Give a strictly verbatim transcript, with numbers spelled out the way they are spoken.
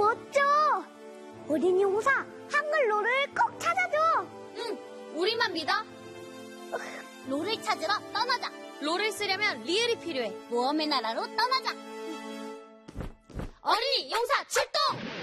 멋져! 어린이 용사, 한글 롤을 꼭 찾아줘! 응, 우리만 믿어. 롤을 찾으러 떠나자. 롤을 쓰려면 리을이 필요해. 모험의 나라로 떠나자. 어린이 용사 출동!